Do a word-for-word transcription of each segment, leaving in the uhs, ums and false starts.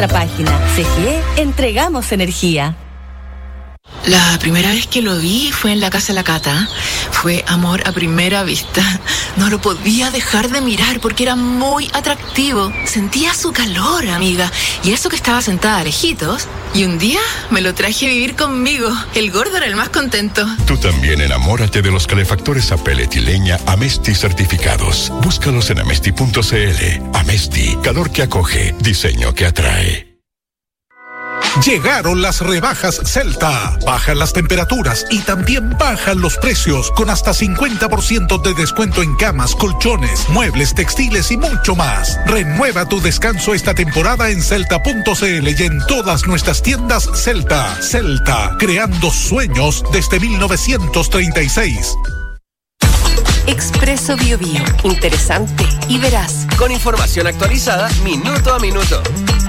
Página C G E, entregamos energía. La primera vez que lo vi fue en la casa de la Cata. Fue amor a primera vista. No lo podía dejar de mirar porque era muy atractivo. Sentía su calor, amiga. Y eso que estaba sentada a lejitos. Y un día me lo traje a vivir conmigo. El gordo era el más contento. Tú también enamórate de los calefactores a pellet y leña Amesti certificados. Búscalos en amesti punto c l. Amesti, calor que acoge, diseño que atrae. Llegaron las rebajas Celta. Bajan las temperaturas y también bajan los precios con hasta cincuenta por ciento de descuento en camas, colchones, muebles, textiles y mucho más. Renueva tu descanso esta temporada en celta punto c l y en todas nuestras tiendas Celta. Celta, creando sueños desde mil novecientos treinta y seis. Expreso Bio Bio. Interesante y veraz. Con información actualizada minuto a minuto.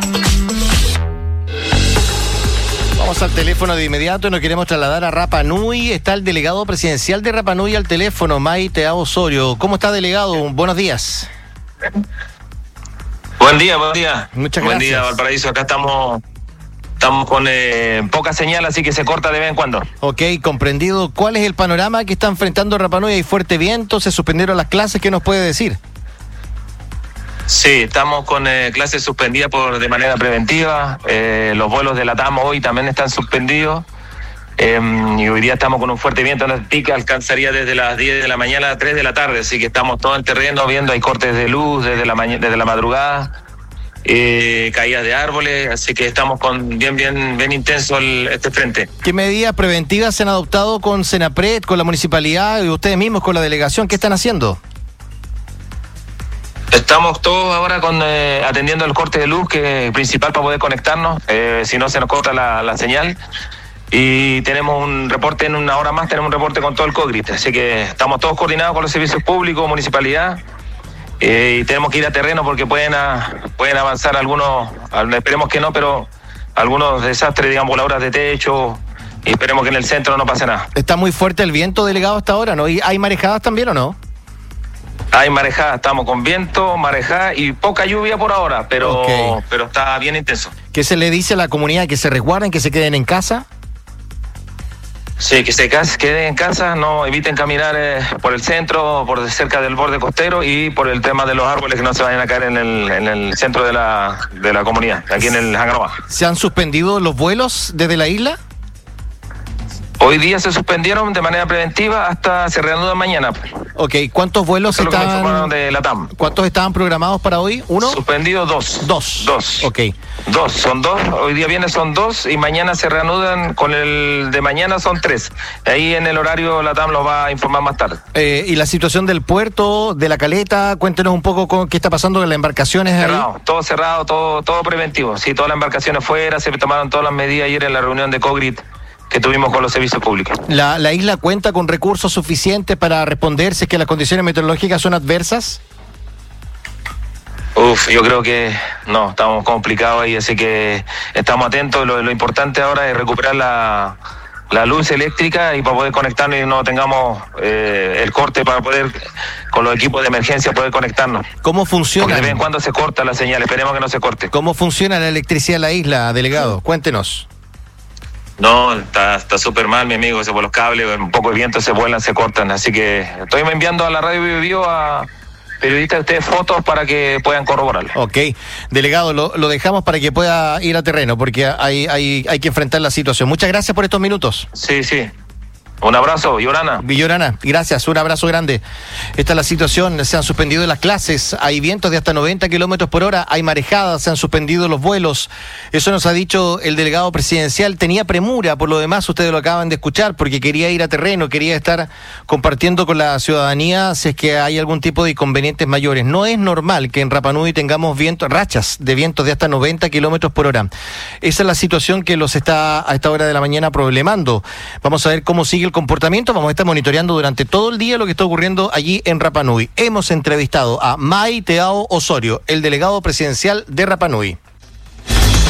Vamos al teléfono de inmediato, nos queremos trasladar a Rapa Nui. Está el delegado presidencial de Rapa Nui al teléfono, Maite Osorio. ¿Cómo está, delegado? Buenos días. Buen día, buen día. Muchas buen gracias. Buen día, Valparaíso. Acá estamos, estamos con eh, poca señal, así que se corta de vez en cuando. Ok, comprendido. ¿Cuál es el panorama que está enfrentando Rapa Nui? ¿Hay fuerte viento? ¿Se suspendieron las clases? ¿Qué nos puede decir? Sí, estamos con eh, clases suspendidas por de manera preventiva. Eh, los vuelos de LATAM hoy también están suspendidos. Eh, y hoy día estamos con un fuerte viento. El pico alcanzaría desde las diez de la mañana a tres de la tarde. Así que estamos todo el terreno viendo. Hay cortes de luz desde la, mañana, desde la madrugada. Eh, caídas de árboles. Así que estamos con bien, bien, bien intenso el, este frente. ¿Qué medidas preventivas se han adoptado con Senapred, con la municipalidad y ustedes mismos con la delegación? ¿Qué están haciendo? Estamos todos ahora con eh, atendiendo el corte de luz, que es principal para poder conectarnos, eh, si no se nos corta la, la señal. Y tenemos un reporte en una hora más, tenemos un reporte con todo el COGRIT. Así que estamos todos coordinados con los servicios públicos, municipalidad, eh, y tenemos que ir a terreno porque pueden, a, pueden avanzar algunos, esperemos que no, pero algunos desastres, digamos, voladoras de techo, y esperemos que en el centro no pase nada. Está muy fuerte el viento, delegado, hasta ahora, ¿no? ¿Y hay marejadas también o no? Hay marejada, estamos con viento, marejada y poca lluvia por ahora, pero, okay. pero está bien intenso. ¿Qué se le dice a la comunidad? ¿Que se resguarden, que se queden en casa? Sí, que se queden en casa, no eviten caminar eh, por el centro, por cerca del borde costero y por el tema de los árboles que no se vayan a caer en el, en el centro de la, de la comunidad, aquí en el Hangaroa. ¿Se han suspendido los vuelos desde la isla? Hoy día se suspendieron de manera preventiva hasta se reanudan mañana. Ok, ¿cuántos vuelos Eso estaban? Es lo que me informaron de LATAM. ¿Cuántos estaban programados para hoy? ¿Uno? Suspendido dos. Dos. Dos. Ok. Dos, son dos. Hoy día viene son dos y mañana se reanudan con el de mañana son tres. Ahí en el horario LATAM lo va a informar más tarde. Eh, ¿Y la situación del puerto, de la caleta? Cuéntenos un poco con qué está pasando con las embarcaciones. Cerrado, ahí. Todo cerrado, todo, todo preventivo. Sí, todas las embarcaciones fuera, se tomaron todas las medidas ayer en la reunión de COGRIT que tuvimos con los servicios públicos. ¿La, la isla cuenta con recursos suficientes para responder si es que las condiciones meteorológicas son adversas? Uf, yo creo que no, estamos complicados ahí, así que estamos atentos. Lo, lo importante ahora es recuperar la, la luz eléctrica y para poder conectarnos y no tengamos eh, el corte para poder, con los equipos de emergencia, poder conectarnos. ¿Cómo funciona? Porque de vez en cuando se corta la señal, esperemos que no se corte. ¿Cómo funciona la electricidad en la isla, delegado? Cuéntenos. No, está está súper mal, mi amigo, se por los cables, un poco de viento se vuelan, se cortan, así que estoy enviando a la radio Bio Bio a periodistas de ustedes fotos para que puedan corroborarlo. Ok, delegado, lo, lo dejamos para que pueda ir a terreno, porque hay, hay, hay que enfrentar la situación. Muchas gracias por estos minutos. Sí, sí. Un abrazo, Villorana. Villorana, gracias, un abrazo grande. Esta es la situación, se han suspendido las clases, hay vientos de hasta noventa kilómetros por hora, hay marejadas, se han suspendido los vuelos. Eso nos ha dicho el delegado presidencial. Tenía premura, por lo demás, ustedes lo acaban de escuchar, porque quería ir a terreno, quería estar compartiendo con la ciudadanía si es que hay algún tipo de inconvenientes mayores. No es normal que en Rapa Nui tengamos vientos, rachas de vientos de hasta noventa kilómetros por hora. Esa es la situación que los está a esta hora de la mañana problemando. Vamos a ver cómo sigue el comportamiento, vamos a estar monitoreando durante todo el día lo que está ocurriendo allí en Rapa Nui. Hemos entrevistado a Maite Osorio, el delegado presidencial de Rapa Nui.